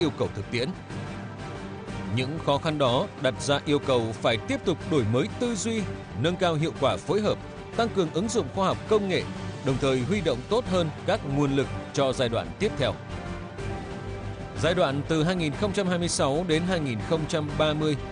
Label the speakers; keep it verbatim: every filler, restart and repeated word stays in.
Speaker 1: yêu cầu thực tiễn. Những khó khăn đó đặt ra yêu cầu phải tiếp tục đổi mới tư duy, nâng cao hiệu quả phối hợp, tăng cường ứng dụng khoa học công nghệ, đồng thời huy động tốt hơn các nguồn lực cho giai đoạn tiếp theo. Giai đoạn từ hai nghìn không trăm hai mươi sáu đến hai nghìn không trăm ba mươi,